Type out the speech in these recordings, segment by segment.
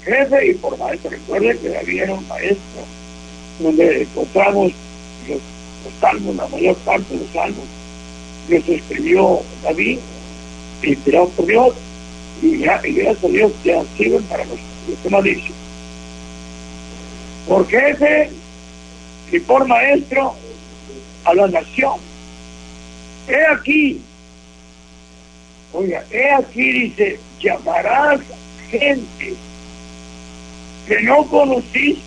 jefe y por maestro. Recuerden que David era un maestro, donde encontramos los salmos, la mayor parte de los salmos, los escribió David, inspirado por Dios, y gracias a Dios ya sirven para nosotros. ¿Qué más dice? Por jefe y por maestro a la nación. He aquí, oiga, he aquí dice, llamarás gente que no conociste,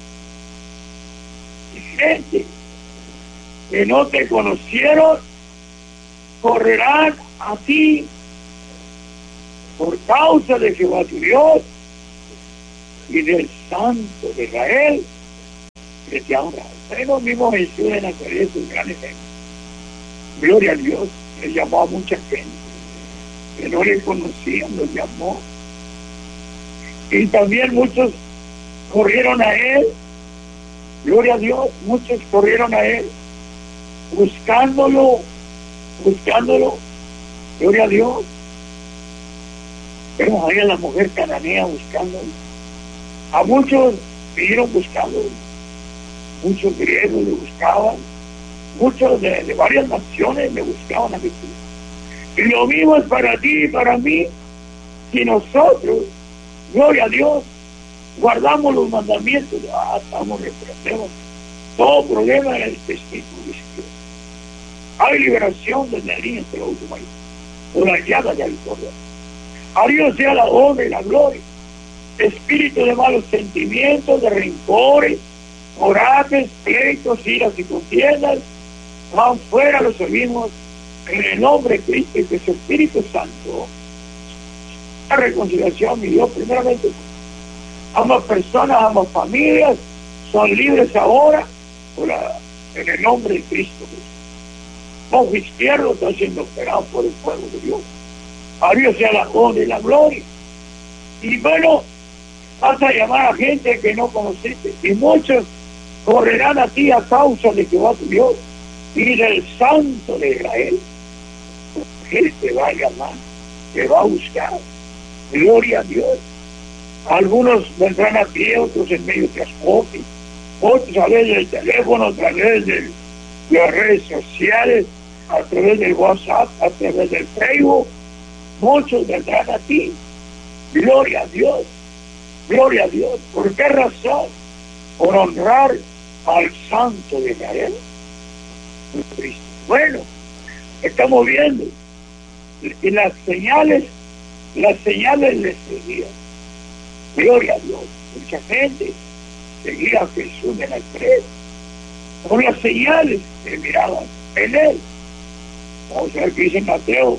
gente que no te conocieron, correrán a ti por causa de Jehová tu Dios y del Santo de Israel que te ha honrado. Tenemos mismo Jesús de Nazaret, un gran ejemplo. Gloria a Dios, le llamó a mucha gente que no le conocían, los llamó. Y también muchos corrieron a él, gloria a Dios, muchos corrieron a él, buscándolo, gloria a Dios. Vemos ahí a la mujer cananea buscándolo. A muchos vinieron buscándolo, muchos griegos le buscaban, muchos de varias naciones le buscaban a Jesús. Y lo mismo es para ti y para mí, si nosotros, gloria a Dios, guardamos los mandamientos, estamos reprendemos todo problema en el espíritu de Dios. Hay liberación desde el día hasta la última hora, por la llaga de la victoria. A Dios sea la honra y la gloria. Espíritu de malos sentimientos, de rencores, corajes, pleitos, iras y contiendas, van fuera, los servimos en el nombre de Cristo y que su Espíritu Santo, la reconciliación, mi Dios, primeramente, ambas personas, ambas familias son libres ahora en el nombre de Cristo. Ojo izquierdo está siendo operado por el fuego de Dios. A Dios sea la honra y la gloria. Y bueno, vas a llamar a gente que no conociste, y muchos correrán a ti a causa de Jehová tu Dios y del Santo de Israel. Él te va a llamar, te va a buscar. Gloria a Dios. Algunos vendrán a pie, otros en medio de transporte, otros a través del teléfono, a través de las redes sociales, a través del WhatsApp, a través del Facebook. Muchos vendrán a ti. Gloria a Dios. Gloria a Dios. ¿Por qué razón? Por honrar al Santo de Israel. Cristo. Bueno, estamos viendo. Y las señales les seguían. Gloria a Dios. Mucha gente seguía a Jesús de Nazaret por las señales que miraban en él. Vamos a ver qué dice Mateo